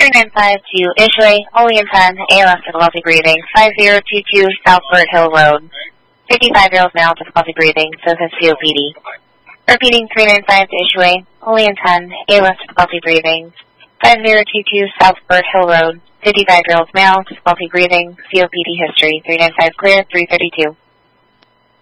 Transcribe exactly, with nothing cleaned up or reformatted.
three nine five to Ishui, Olean ten, A L S difficulty breathing, five zero two two South Bird Hill Road. fifty-five-year-old male, difficulty breathing, says his C O P D. Repeating, three nine five to Ishui, Olean ten, A L S difficulty breathing, five zero two two South Bird Hill Road. fifty-five-year-old male, difficulty breathing, C O P D history, three nine five clear, three thirty-two.